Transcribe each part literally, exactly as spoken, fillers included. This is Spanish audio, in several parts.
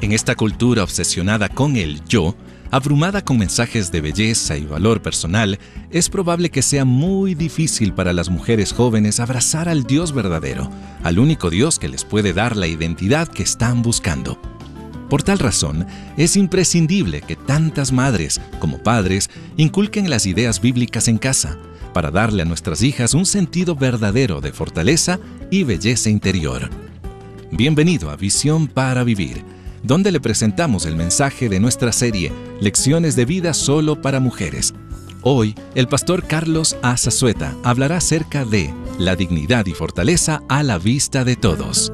En esta cultura obsesionada con el yo, abrumada con mensajes de belleza y valor personal, es probable que sea muy difícil para las mujeres jóvenes abrazar al Dios verdadero, al único Dios que les puede dar la identidad que están buscando. Por tal razón, es imprescindible que tantas madres como padres inculquen las ideas bíblicas en casa, para darle a nuestras hijas un sentido verdadero de fortaleza y belleza interior. Bienvenido a Visión para Vivir, donde le presentamos el mensaje de nuestra serie Lecciones de Vida Solo para Mujeres. Hoy, el pastor Carlos A. Zazueta hablará acerca de la dignidad y fortaleza a la vista de todos.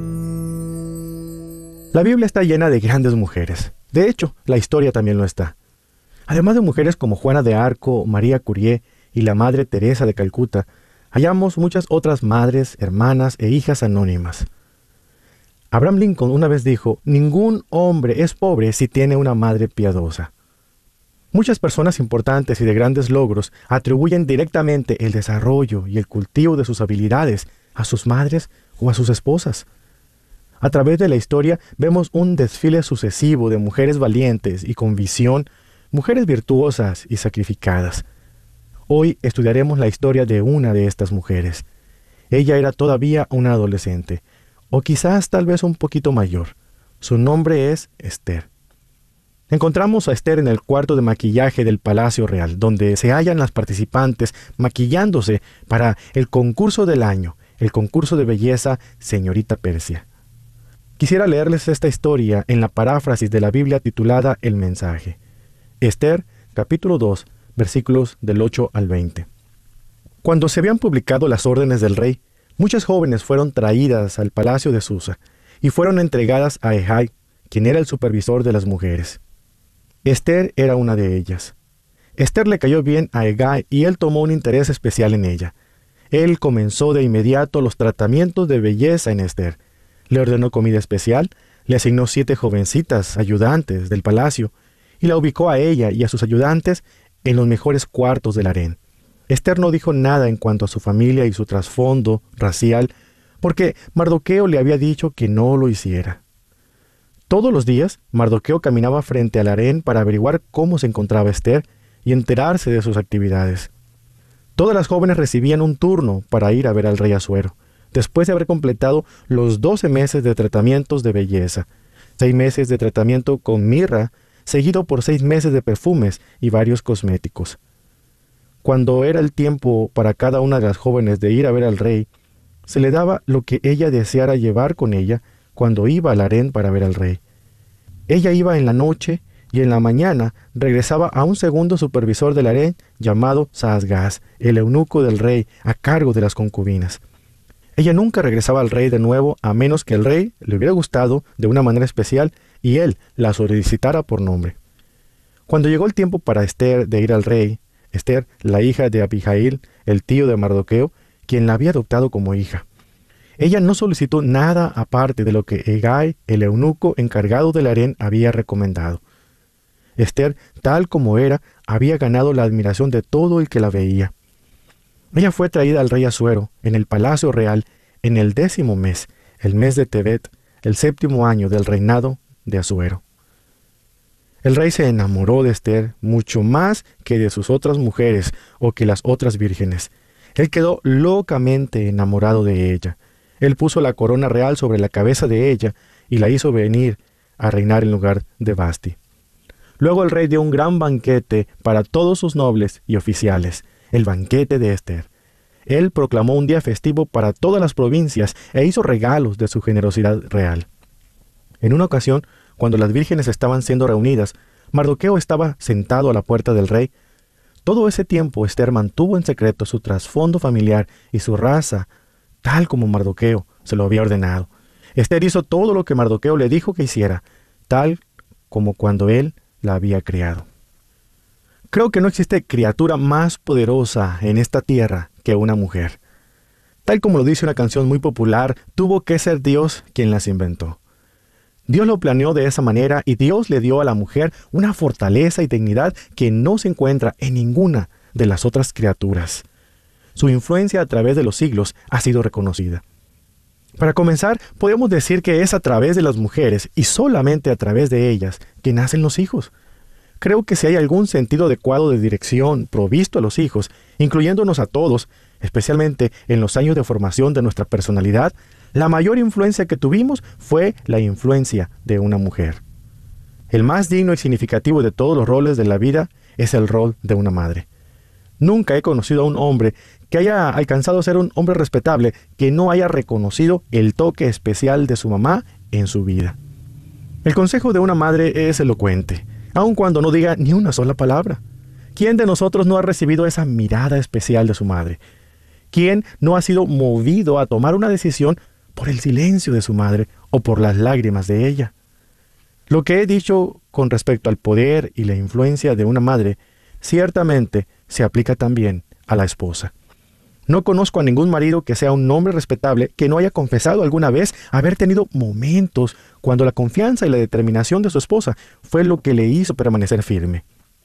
La Biblia está llena de grandes mujeres. De hecho, la historia también lo está. Además de mujeres como Juana de Arco, María Curie y la Madre Teresa de Calcuta, hallamos muchas otras madres, hermanas e hijas anónimas. Abraham Lincoln una vez dijo: ningún hombre es pobre si tiene una madre piadosa. Muchas personas importantes y de grandes logros atribuyen directamente el desarrollo y el cultivo de sus habilidades a sus madres o a sus esposas. A través de la historia vemos un desfile sucesivo de mujeres valientes y con visión, mujeres virtuosas y sacrificadas. Hoy estudiaremos la historia de una de estas mujeres. Ella era todavía una adolescente, o quizás tal vez un poquito mayor. Su nombre es Esther. Encontramos a Esther en el cuarto de maquillaje del Palacio Real, donde se hallan las participantes maquillándose para el concurso del año, el concurso de belleza Señorita Persia. Quisiera leerles esta historia en la paráfrasis de la Biblia titulada El Mensaje. Esther, capítulo dos, versículos del ocho al veinte. Cuando se habían publicado las órdenes del rey, muchas jóvenes fueron traídas al palacio de Susa y fueron entregadas a Hegai, quien era el supervisor de las mujeres. Esther era una de ellas. Esther le cayó bien a Hegai y él tomó un interés especial en ella. Él comenzó de inmediato los tratamientos de belleza en Esther. Le ordenó comida especial, le asignó siete jovencitas ayudantes del palacio y la ubicó a ella y a sus ayudantes en los mejores cuartos del harén. Esther no dijo nada en cuanto a su familia y su trasfondo racial, porque Mardoqueo le había dicho que no lo hiciera. Todos los días, Mardoqueo caminaba frente al harén para averiguar cómo se encontraba Esther y enterarse de sus actividades. Todas las jóvenes recibían un turno para ir a ver al rey Asuero, después de haber completado los doce meses de tratamientos de belleza, seis meses de tratamiento con mirra, seguido por seis meses de perfumes y varios cosméticos. Cuando era el tiempo para cada una de las jóvenes de ir a ver al rey, se le daba lo que ella deseara llevar con ella cuando iba al harén para ver al rey. Ella iba en la noche y en la mañana regresaba a un segundo supervisor del harén llamado Saasgaz, el eunuco del rey, a cargo de las concubinas. Ella nunca regresaba al rey de nuevo a menos que el rey le hubiera gustado de una manera especial y él la solicitara por nombre. Cuando llegó el tiempo para Esther de ir al rey, Esther, la hija de Abihail, el tío de Mardoqueo, quien la había adoptado como hija, ella no solicitó nada aparte de lo que Hegai, el eunuco encargado del harén, había recomendado. Esther, tal como era, había ganado la admiración de todo el que la veía. Ella fue traída al rey Asuero, en el palacio real, en el décimo mes, el mes de Tebet, el séptimo año del reinado de Asuero. El rey se enamoró de Esther mucho más que de sus otras mujeres o que las otras vírgenes. Él quedó locamente enamorado de ella. Él puso la corona real sobre la cabeza de ella y la hizo venir a reinar en lugar de Vasti. Luego el rey dio un gran banquete para todos sus nobles y oficiales, el banquete de Esther. Él proclamó un día festivo para todas las provincias e hizo regalos de su generosidad real. En una ocasión, cuando las vírgenes estaban siendo reunidas, Mardoqueo estaba sentado a la puerta del rey. Todo ese tiempo Esther mantuvo en secreto su trasfondo familiar y su raza, tal como Mardoqueo se lo había ordenado. Esther hizo todo lo que Mardoqueo le dijo que hiciera, tal como cuando él la había criado. Creo que no existe criatura más poderosa en esta tierra que una mujer. Tal como lo dice una canción muy popular, tuvo que ser Dios quien las inventó. Dios lo planeó de esa manera y Dios le dio a la mujer una fortaleza y dignidad que no se encuentra en ninguna de las otras criaturas. Su influencia a través de los siglos ha sido reconocida. Para comenzar, podemos decir que es a través de las mujeres y solamente a través de ellas que nacen los hijos. Creo que si hay algún sentido adecuado de dirección provisto a los hijos, incluyéndonos a todos, especialmente en los años de formación de nuestra personalidad, la mayor influencia que tuvimos fue la influencia de una mujer. El más digno y significativo de todos los roles de la vida es el rol de una madre. Nunca he conocido a un hombre que haya alcanzado a ser un hombre respetable que no haya reconocido el toque especial de su mamá en su vida. El consejo de una madre es elocuente, aun cuando no diga ni una sola palabra. ¿Quién de nosotros no ha recibido esa mirada especial de su madre? ¿Quién no ha sido movido a tomar una decisión por el silencio de su madre o por las lágrimas de ella? Lo que he dicho con respecto al poder y la influencia de una madre, ciertamente se aplica también a la esposa. No conozco a ningún marido que sea un hombre respetable que no haya confesado alguna vez haber tenido momentos cuando la confianza y la determinación de su esposa fue lo que le hizo permanecer firme.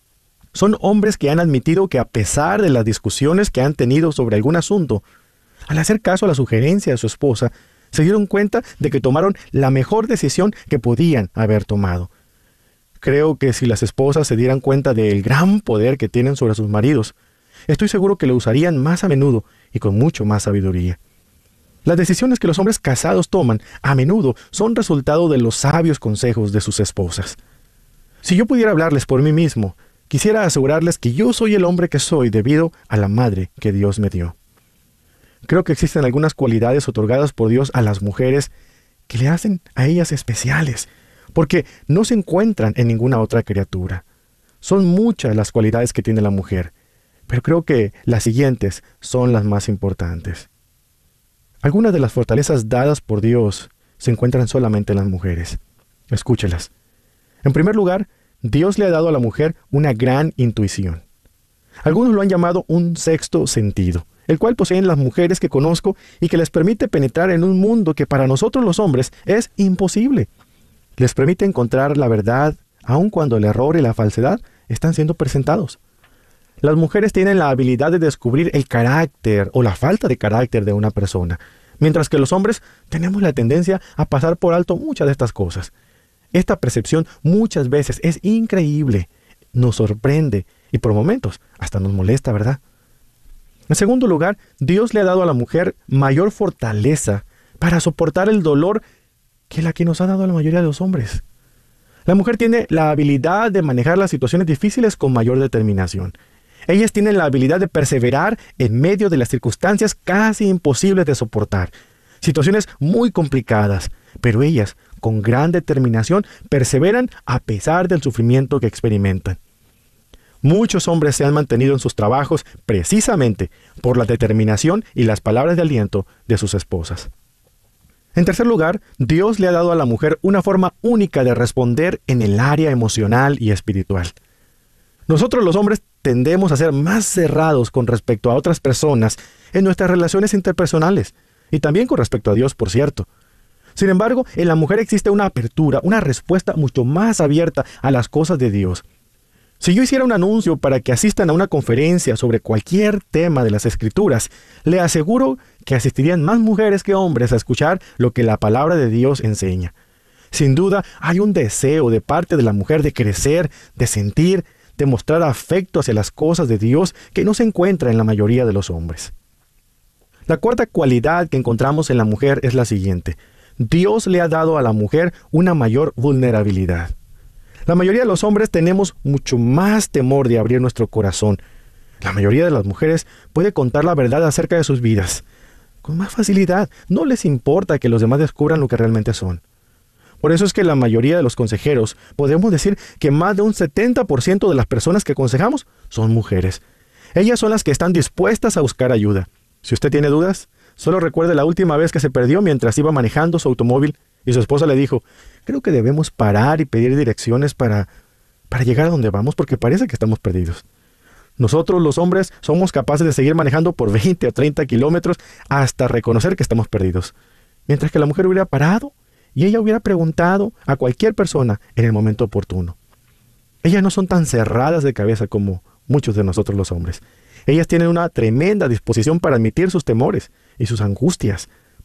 Son hombres que han admitido que a pesar de las discusiones que han tenido sobre algún asunto, al hacer caso a la sugerencia de su esposa, se dieron cuenta de que tomaron la mejor decisión que podían haber tomado. Creo que si las esposas se dieran cuenta del gran poder que tienen sobre sus maridos, estoy seguro que lo usarían más a menudo y con mucho más sabiduría. Las decisiones que los hombres casados toman a menudo son resultado de los sabios consejos de sus esposas. Si yo pudiera hablarles por mí mismo, quisiera asegurarles que yo soy el hombre que soy debido a la madre que Dios me dio. Creo que existen algunas cualidades otorgadas por Dios a las mujeres que le hacen a ellas especiales, porque no se encuentran en ninguna otra criatura. Son muchas las cualidades que tiene la mujer, pero creo que las siguientes son las más importantes. Algunas de las fortalezas dadas por Dios se encuentran solamente en las mujeres. Escúchelas. En primer lugar, Dios le ha dado a la mujer una gran intuición. Algunos lo han llamado un sexto sentido, el cual poseen las mujeres que conozco y que les permite penetrar en un mundo que para nosotros los hombres es imposible. Les permite encontrar la verdad, aun cuando el error y la falsedad están siendo presentados. Las mujeres tienen la habilidad de descubrir el carácter o la falta de carácter de una persona, mientras que los hombres tenemos la tendencia a pasar por alto muchas de estas cosas. Esta percepción muchas veces es increíble, nos sorprende y por momentos hasta nos molesta, ¿verdad? En segundo lugar, Dios le ha dado a la mujer mayor fortaleza para soportar el dolor que la que nos ha dado a la mayoría de los hombres. La mujer tiene la habilidad de manejar las situaciones difíciles con mayor determinación. Ellas tienen la habilidad de perseverar en medio de las circunstancias casi imposibles de soportar. Situaciones muy complicadas, pero ellas, con gran determinación, perseveran a pesar del sufrimiento que experimentan. Muchos hombres se han mantenido en sus trabajos precisamente por la determinación y las palabras de aliento de sus esposas. En tercer lugar, Dios le ha dado a la mujer una forma única de responder en el área emocional y espiritual. Nosotros los hombres tendemos a ser más cerrados con respecto a otras personas en nuestras relaciones interpersonales y también con respecto a Dios, por cierto. Sin embargo, en la mujer existe una apertura, una respuesta mucho más abierta a las cosas de Dios. Si yo hiciera un anuncio para que asistan a una conferencia sobre cualquier tema de las Escrituras, le aseguro que asistirían más mujeres que hombres a escuchar lo que la palabra de Dios enseña. Sin duda, hay un deseo de parte de la mujer de crecer, de sentir, de mostrar afecto hacia las cosas de Dios que no se encuentra en la mayoría de los hombres. La cuarta cualidad que encontramos en la mujer es la siguiente. Dios le ha dado a la mujer una mayor vulnerabilidad. La mayoría de los hombres tenemos mucho más temor de abrir nuestro corazón. La mayoría de las mujeres puede contar la verdad acerca de sus vidas. Con más facilidad, no les importa que los demás descubran lo que realmente son. Por eso es que la mayoría de los consejeros podemos decir que más de un setenta por ciento de las personas que aconsejamos son mujeres. Ellas son las que están dispuestas a buscar ayuda. Si usted tiene dudas, solo recuerde la última vez que se perdió mientras iba manejando su automóvil y su esposa le dijo, creo que debemos parar y pedir direcciones para, para llegar a donde vamos porque parece que estamos perdidos. Nosotros los hombres somos capaces de seguir manejando por veinte o treinta kilómetros hasta reconocer que estamos perdidos. Mientras que la mujer hubiera parado y ella hubiera preguntado a cualquier persona en el momento oportuno. Ellas no son tan cerradas de cabeza como muchos de nosotros los hombres. Ellas tienen una tremenda disposición para admitir sus temores y sus angustias,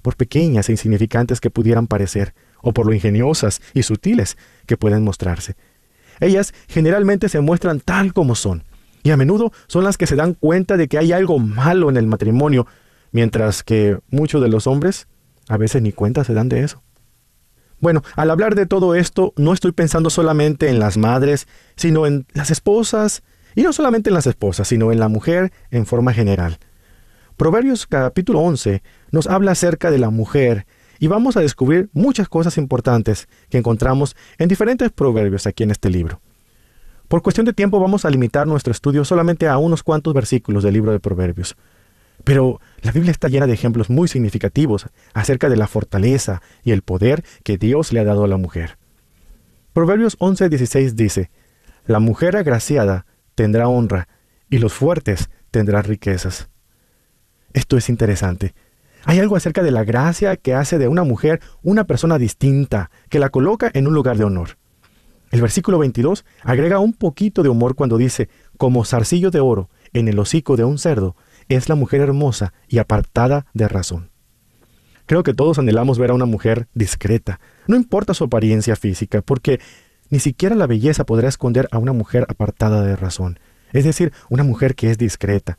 por pequeñas e insignificantes que pudieran parecer, o por lo ingeniosas y sutiles que pueden mostrarse. Ellas generalmente se muestran tal como son, y a menudo son las que se dan cuenta de que hay algo malo en el matrimonio, mientras que muchos de los hombres a veces ni cuenta se dan de eso. Bueno, al hablar de todo esto, no estoy pensando solamente en las madres, sino en las esposas, y no solamente en las esposas, sino en la mujer en forma general. Proverbios capítulo once nos habla acerca de la mujer, y vamos a descubrir muchas cosas importantes que encontramos en diferentes proverbios aquí en este libro. Por cuestión de tiempo vamos a limitar nuestro estudio solamente a unos cuantos versículos del libro de Proverbios. Pero la Biblia está llena de ejemplos muy significativos acerca de la fortaleza y el poder que Dios le ha dado a la mujer. Proverbios once dieciséis dice: la mujer agraciada tendrá honra, y los fuertes tendrán riquezas. Esto es interesante. Hay algo acerca de la gracia que hace de una mujer una persona distinta, que la coloca en un lugar de honor. El versículo veintidós agrega un poquito de humor cuando dice: como zarcillo de oro en el hocico de un cerdo, es la mujer hermosa y apartada de razón. Creo que todos anhelamos ver a una mujer discreta, no importa su apariencia física, porque ni siquiera la belleza podrá esconder a una mujer apartada de razón, es decir, una mujer que es discreta.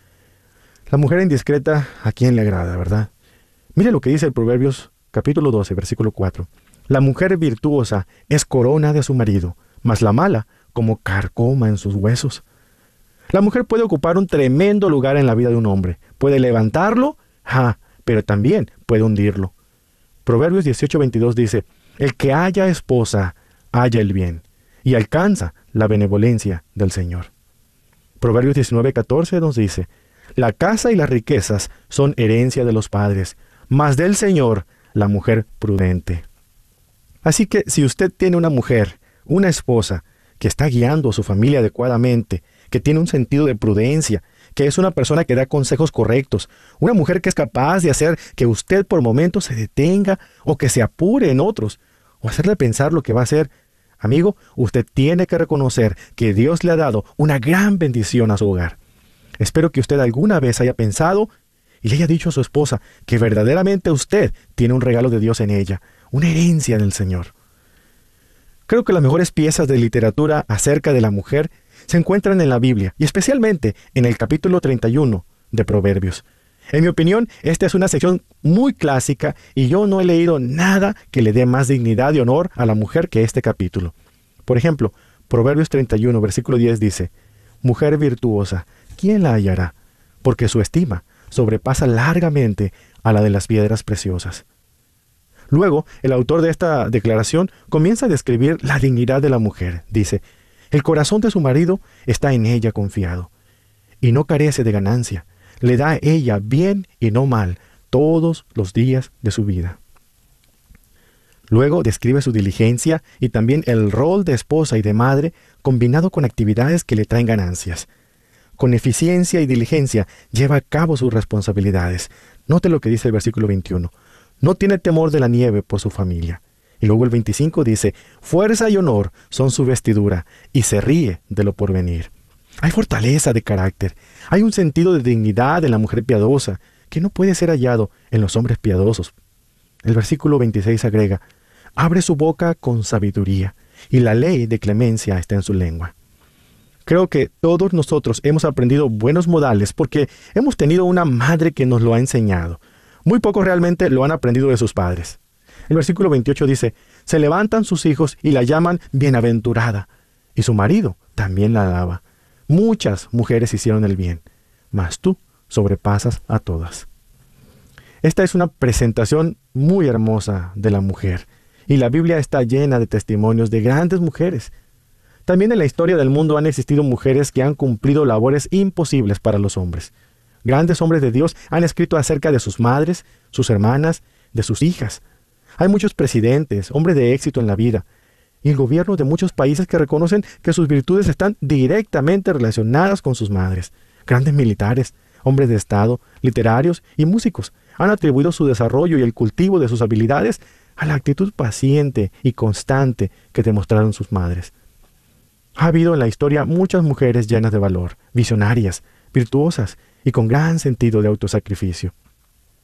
La mujer indiscreta, ¿a quién le agrada, verdad? Mire lo que dice el Proverbios capítulo doce, versículo cuatro. La mujer virtuosa es corona de su marido, mas la mala como carcoma en sus huesos. La mujer puede ocupar un tremendo lugar en la vida de un hombre. Puede levantarlo, ja, pero también puede hundirlo. Proverbios dieciocho veintidós dice: el que haya esposa, halla el bien, y alcanza la benevolencia del Señor. Proverbios diecinueve catorce nos dice: la casa y las riquezas son herencia de los padres, mas del Señor la mujer prudente. Así que si usted tiene una mujer, una esposa, que está guiando a su familia adecuadamente, que tiene un sentido de prudencia, que es una persona que da consejos correctos, una mujer que es capaz de hacer que usted por momentos se detenga o que se apure en otros, o hacerle pensar lo que va a hacer, amigo, usted tiene que reconocer que Dios le ha dado una gran bendición a su hogar. Espero que usted alguna vez haya pensado y le haya dicho a su esposa que verdaderamente usted tiene un regalo de Dios en ella, una herencia del Señor. Creo que las mejores piezas de literatura acerca de la mujer se encuentran en la Biblia, y especialmente en el capítulo treinta y uno de Proverbios. En mi opinión, esta es una sección muy clásica y yo no he leído nada que le dé más dignidad y honor a la mujer que este capítulo. Por ejemplo, Proverbios treinta y uno, versículo diez dice: mujer virtuosa, ¿quién la hallará? Porque su estima sobrepasa largamente a la de las piedras preciosas. Luego, el autor de esta declaración comienza a describir la dignidad de la mujer. Dice: el corazón de su marido está en ella confiado, y no carece de ganancia. Le da a ella bien y no mal todos los días de su vida. Luego describe su diligencia y también el rol de esposa y de madre combinado con actividades que le traen ganancias. Con eficiencia y diligencia lleva a cabo sus responsabilidades. Note lo que dice el versículo veintiuno. No tiene temor de la nieve por su familia. Y luego el veinticinco dice: fuerza y honor son su vestidura, y se ríe de lo porvenir. Hay fortaleza de carácter. Hay un sentido de dignidad en la mujer piadosa que no puede ser hallado en los hombres piadosos. El versículo veintiséis agrega: abre su boca con sabiduría, y la ley de clemencia está en su lengua. Creo que todos nosotros hemos aprendido buenos modales porque hemos tenido una madre que nos lo ha enseñado. Muy pocos realmente lo han aprendido de sus padres. El versículo veintiocho dice: se levantan sus hijos y la llaman bienaventurada, y su marido también la alaba. Muchas mujeres hicieron el bien, mas tú sobrepasas a todas. Esta es una presentación muy hermosa de la mujer, y la Biblia está llena de testimonios de grandes mujeres. También en la historia del mundo han existido mujeres que han cumplido labores imposibles para los hombres. Grandes hombres de Dios han escrito acerca de sus madres, sus hermanas, de sus hijas. Hay muchos presidentes, hombres de éxito en la vida, y el gobierno de muchos países que reconocen que sus virtudes están directamente relacionadas con sus madres. Grandes militares, hombres de Estado, literarios y músicos han atribuido su desarrollo y el cultivo de sus habilidades a la actitud paciente y constante que demostraron sus madres. Ha habido en la historia muchas mujeres llenas de valor, visionarias, virtuosas y con gran sentido de autosacrificio.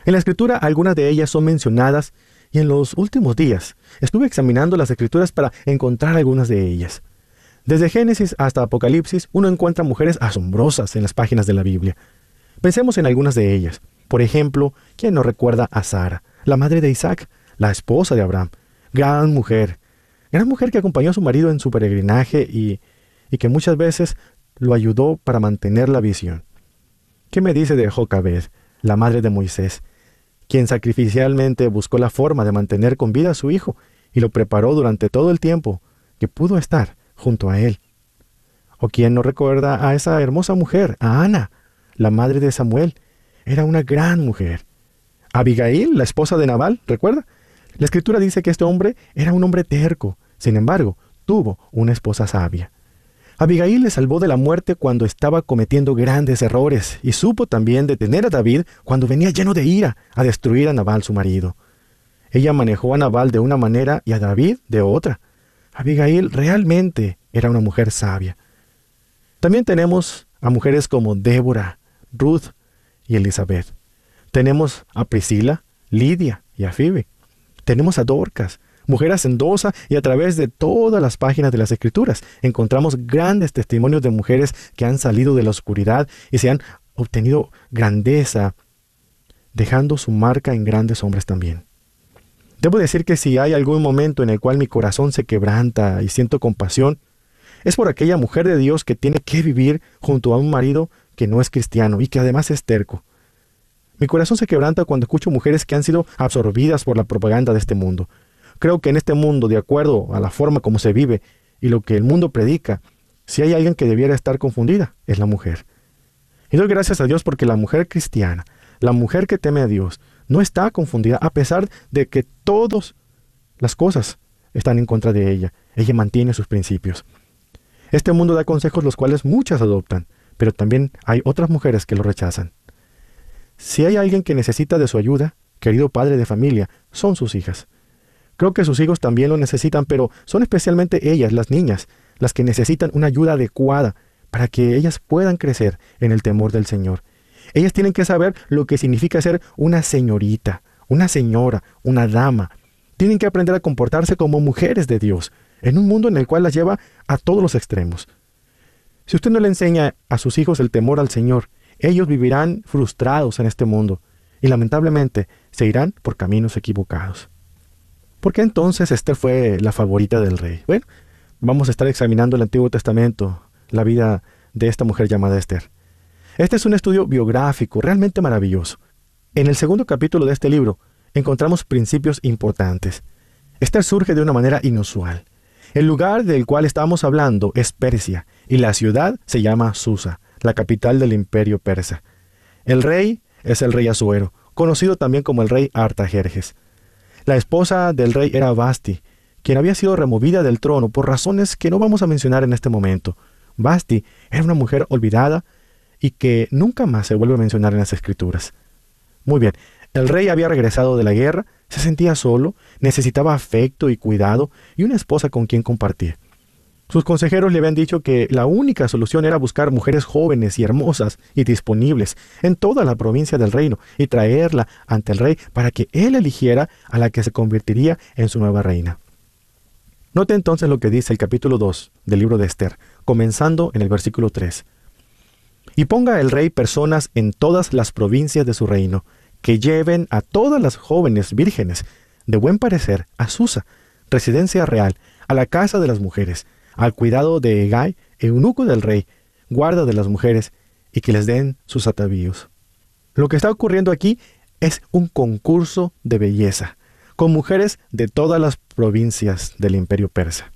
En la Escritura algunas de ellas son mencionadas y en los últimos días estuve examinando las Escrituras para encontrar algunas de ellas. Desde Génesis hasta Apocalipsis uno encuentra mujeres asombrosas en las páginas de la Biblia. Pensemos en algunas de ellas. Por ejemplo, ¿quién no recuerda a Sara, la madre de Isaac, la esposa de Abraham? Gran mujer, gran mujer que acompañó a su marido en su peregrinaje y, y que muchas veces lo ayudó para mantener la visión. ¿Qué me dice de Jocabed, la madre de Moisés, quien sacrificialmente buscó la forma de mantener con vida a su hijo y lo preparó durante todo el tiempo que pudo estar junto a él? ¿O quién no recuerda a esa hermosa mujer, a Ana, la madre de Samuel? Era una gran mujer. Abigail, la esposa de Nabal, ¿recuerda? La Escritura dice que este hombre era un hombre terco. Sin embargo, tuvo una esposa sabia. Abigail le salvó de la muerte cuando estaba cometiendo grandes errores y supo también detener a David cuando venía lleno de ira a destruir a Nabal, su marido. Ella manejó a Nabal de una manera y a David de otra. Abigail realmente era una mujer sabia. También tenemos a mujeres como Débora, Ruth y Elizabeth. Tenemos a Priscila, Lidia y a Phoebe. Tenemos a Dorcas, mujer hacendosa, y a través de todas las páginas de las Escrituras encontramos grandes testimonios de mujeres que han salido de la oscuridad y se han obtenido grandeza, dejando su marca en grandes hombres también. Debo decir que si hay algún momento en el cual mi corazón se quebranta y siento compasión, es por aquella mujer de Dios que tiene que vivir junto a un marido que no es cristiano y que además es terco. Mi corazón se quebranta cuando escucho mujeres que han sido absorbidas por la propaganda de este mundo. Creo que en este mundo, de acuerdo a la forma como se vive y lo que el mundo predica, si hay alguien que debiera estar confundida, es la mujer. Y doy gracias a Dios porque la mujer cristiana, la mujer que teme a Dios, no está confundida a pesar de que todas las cosas están en contra de ella. Ella mantiene sus principios. Este mundo da consejos los cuales muchas adoptan, pero también hay otras mujeres que lo rechazan. Si hay alguien que necesita de su ayuda, querido padre de familia, son sus hijas. Creo que sus hijos también lo necesitan, pero son especialmente ellas, las niñas, las que necesitan una ayuda adecuada para que ellas puedan crecer en el temor del Señor. Ellas tienen que saber lo que significa ser una señorita, una señora, una dama. Tienen que aprender a comportarse como mujeres de Dios, en un mundo en el cual las lleva a todos los extremos. Si usted no le enseña a sus hijos el temor al Señor, ellos vivirán frustrados en este mundo y lamentablemente se irán por caminos equivocados. ¿Por qué entonces Esther fue la favorita del rey? Bueno, vamos a estar examinando el Antiguo Testamento, la vida de esta mujer llamada Esther. Este es un estudio biográfico realmente maravilloso. En el segundo capítulo de este libro encontramos principios importantes. Esther surge de una manera inusual. El lugar del cual estamos hablando es Persia y la ciudad se llama Susa, la capital del imperio persa. El rey es el rey Asuero, conocido también como el rey Artajerjes. La esposa del rey era Vasti, quien había sido removida del trono por razones que no vamos a mencionar en este momento. Vasti era una mujer olvidada y que nunca más se vuelve a mencionar en las Escrituras. Muy bien, el rey había regresado de la guerra, se sentía solo, necesitaba afecto y cuidado y una esposa con quien compartir. Sus consejeros le habían dicho que la única solución era buscar mujeres jóvenes y hermosas y disponibles en toda la provincia del reino y traerla ante el rey para que él eligiera a la que se convertiría en su nueva reina. Note entonces lo que dice el capítulo dos del libro de Esther, comenzando en el versículo tres. Y ponga el rey personas en todas las provincias de su reino, que lleven a todas las jóvenes vírgenes de buen parecer a Susa, residencia real, a la casa de las mujeres, al cuidado de Hegai, eunuco del rey, guarda de las mujeres, y que les den sus atavíos. Lo que está ocurriendo aquí es un concurso de belleza, con mujeres de todas las provincias del imperio persa.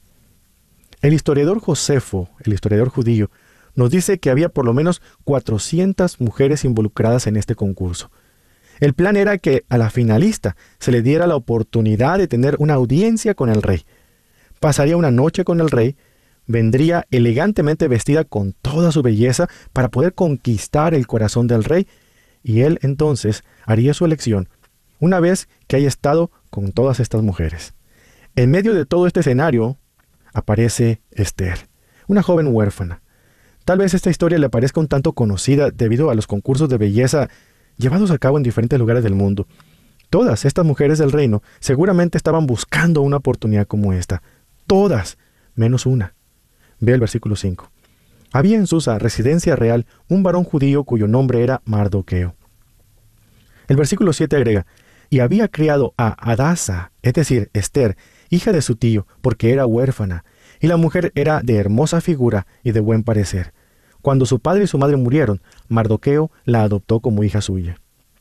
El historiador Josefo, el historiador judío, nos dice que había por lo menos cuatrocientas mujeres involucradas en este concurso. El plan era que a la finalista se le diera la oportunidad de tener una audiencia con el rey. Pasaría una noche con el rey, vendría elegantemente vestida con toda su belleza para poder conquistar el corazón del rey, y él entonces haría su elección una vez que haya estado con todas estas mujeres. En medio de todo este escenario aparece Esther, una joven huérfana. Tal vez esta historia le parezca un tanto conocida debido a los concursos de belleza llevados a cabo en diferentes lugares del mundo. Todas estas mujeres del reino seguramente estaban buscando una oportunidad como esta. Todas, menos una. Ve el versículo cinco. Había en Susa, residencia real, un varón judío cuyo nombre era Mardoqueo. El versículo siete agrega, y había criado a Hadasa, es decir, Esther, hija de su tío, porque era huérfana, y la mujer era de hermosa figura y de buen parecer. Cuando su padre y su madre murieron, Mardoqueo la adoptó como hija suya.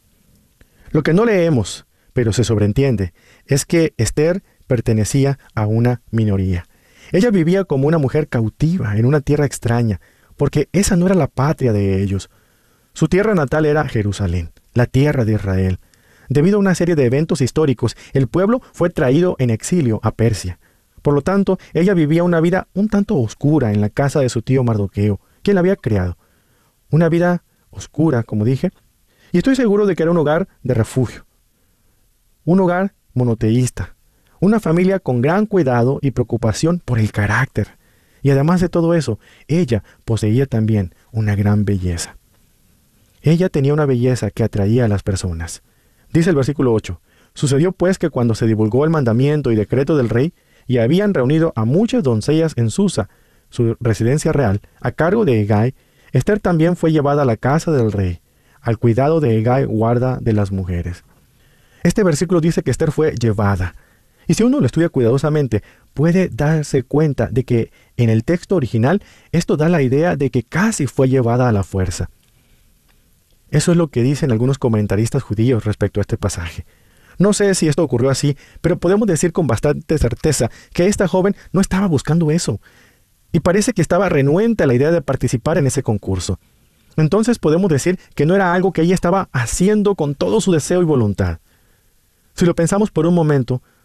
Lo que no leemos, pero se sobreentiende, es que Esther pertenecía a una minoría. Ella vivía como una mujer cautiva en una tierra extraña, porque esa no era la patria de ellos. Su tierra natal era Jerusalén, la tierra de Israel. Debido a una serie de eventos históricos, el pueblo fue traído en exilio a Persia. Por lo tanto, ella vivía una vida un tanto oscura en la casa de su tío Mardoqueo, quien la había creado. Una vida oscura, como dije, y estoy seguro de que era un hogar de refugio. Un hogar monoteísta. Una familia con gran cuidado y preocupación por el carácter. Y además de todo eso, ella poseía también una gran belleza. Ella tenía una belleza que atraía a las personas. Dice el versículo ocho, sucedió pues que cuando se divulgó el mandamiento y decreto del rey, y habían reunido a muchas doncellas en Susa, su residencia real, a cargo de Hegai, Esther también fue llevada a la casa del rey, al cuidado de Hegai, guarda de las mujeres. Este versículo dice que Esther fue llevada. Y si uno lo estudia cuidadosamente, puede darse cuenta de que en el texto original esto da la idea de que casi fue llevada a la fuerza. Eso es lo que dicen algunos comentaristas judíos respecto a este pasaje. No sé si esto ocurrió así, pero podemos decir con bastante certeza que esta joven no estaba buscando eso. Y parece que estaba renuente a la idea de participar en ese concurso. Entonces podemos decir que no era algo que ella estaba haciendo con todo su deseo y voluntad. Si lo pensamos por un momento,